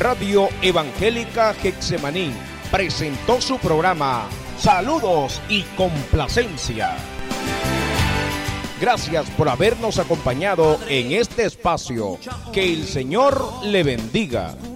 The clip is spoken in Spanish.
Radio Evangélica Getsemaní presentó su programa Saludos y Complacencia. Gracias por habernos acompañado en este espacio. Que el Señor le bendiga.